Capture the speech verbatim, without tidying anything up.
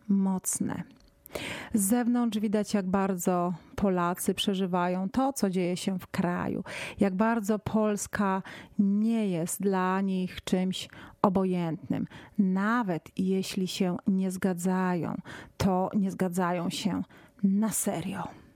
mocne. Z zewnątrz widać, jak bardzo Polacy przeżywają to, co dzieje się w kraju, jak bardzo Polska nie jest dla nich czymś obojętnym. Nawet jeśli się nie zgadzają, to nie zgadzają się na serio.